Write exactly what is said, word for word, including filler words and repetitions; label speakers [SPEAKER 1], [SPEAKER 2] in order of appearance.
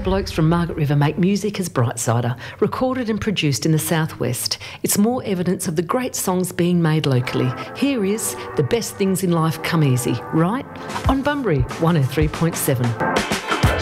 [SPEAKER 1] blokes from Margaret River make music as Brightsider, recorded and produced in the southwest. It's more evidence of the great songs being made locally. Here is The Best Things in Life Come Easy, right? On Bunbury one oh three point seven.